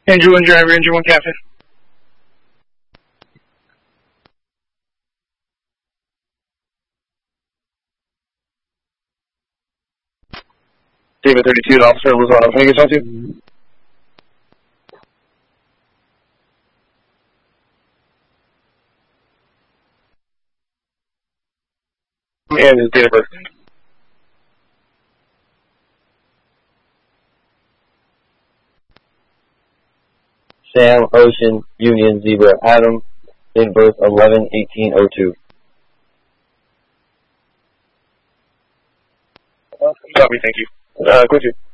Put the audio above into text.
Andrew 1 driver, Andrew 1 captain. David 32, Officer Lozano. Can I get you? And his date of birth. Sam Ocean Union Zebra Adam, date of birth 11/18/02. Copy, thank you. Quincy.